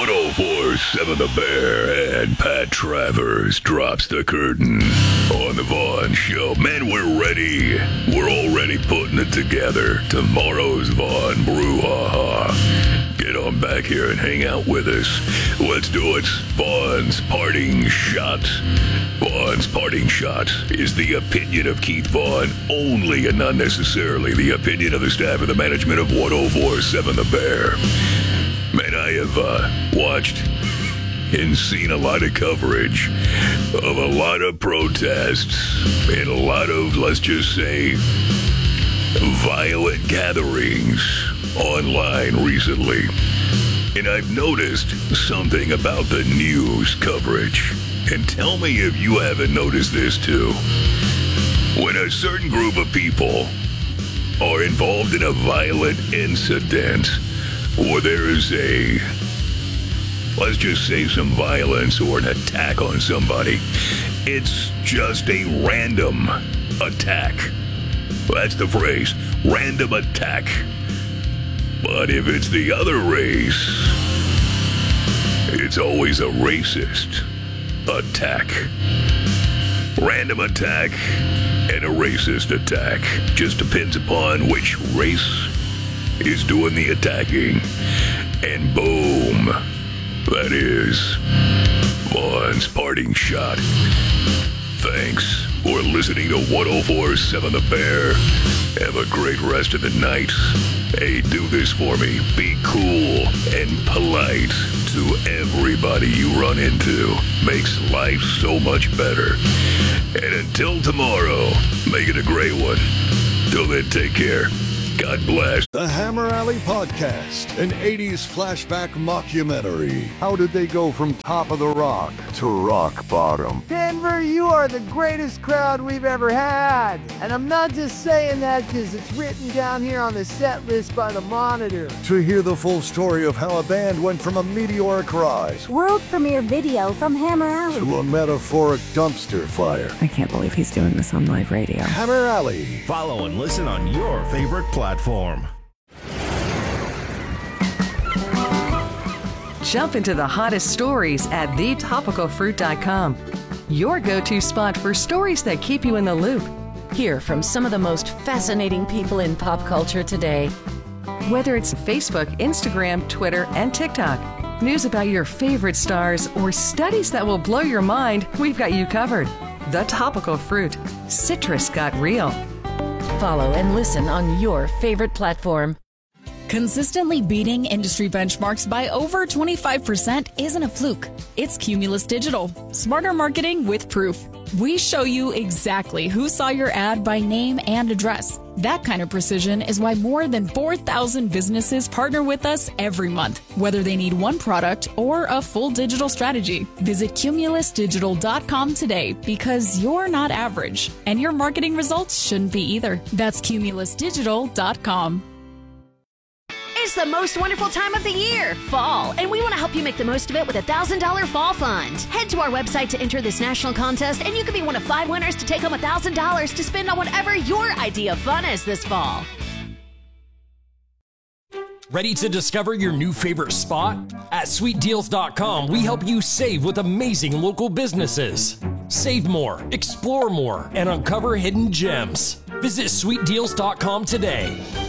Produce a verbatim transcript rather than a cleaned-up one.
one oh four point seven The Bear and Pat Travers drops the curtain on the Vaughn Show. Man, we're ready. We're already putting it together. Tomorrow's Vaughn Brouhaha. Get on back here and hang out with us. Let's do it. Vaughn's Parting Shot. Vaughn's Parting Shot is the opinion of Keith Vaughn only, and not necessarily the opinion of the staff and the management of one oh four point seven The Bear. Man, I have uh, watched and seen a lot of coverage of a lot of protests and a lot of, let's just say, violent gatherings online recently. And I've noticed something about the news coverage. And tell me if you haven't noticed this too. When a certain group of people are involved in a violent incident, or there is a, let's just say, some violence or an attack on somebody, it's just a random attack. That's the phrase, random attack. But if it's the other race, it's always a racist attack. Random attack and a racist attack. Just depends upon which race is doing the attacking. And boom, that is Vaughn's Parting Shot. Thanks for listening to one oh four point seven The Bear. Have a great rest of the night. Hey, do this for me. Be cool and polite to everybody you run into. Makes life so much better. And until tomorrow, make it a great one. Till then, take care. God bless. The Hammer Alley Podcast, an eighties flashback mockumentary. How did they go from top of the rock to rock bottom? Denver, you are the greatest crowd we've ever had. And I'm not just saying that because it's written down here on the set list by the Monitor. To hear the full story of how a band went from a meteoric rise, world premiere video from Hammer Alley, to a metaphoric dumpster fire. I can't believe he's doing this on live radio. Hammer Alley. Follow and listen on your favorite platform. Platform. Jump into the hottest stories at the topical fruit dot com. Your go-to spot for stories that keep you in the loop. Hear from some of the most fascinating people in pop culture today. Whether it's Facebook, Instagram, Twitter, and TikTok, news about your favorite stars, or studies that will blow your mind, we've got you covered. The Topical Fruit. Citrus got real. Follow and listen on your favorite platform. Consistently beating industry benchmarks by over twenty-five percent isn't a fluke. It's Cumulus Digital. Smarter marketing with proof. We show you exactly who saw your ad by name and address. That kind of precision is why more than four thousand businesses partner with us every month, whether they need one product or a full digital strategy. Visit cumulus digital dot com today because you're not average, and your marketing results shouldn't be either. That's cumulus digital dot com. It's the most wonderful time of the year, fall, and we want to help you make the most of it with a one thousand dollars Fall Fund. Head to our website to enter this national contest, and you could be one of five winners to take home one thousand dollars to spend on whatever your idea of fun is this fall. Ready to discover your new favorite spot? At sweet deals dot com, we help you save with amazing local businesses. Save more, explore more, and uncover hidden gems. Visit sweet deals dot com today.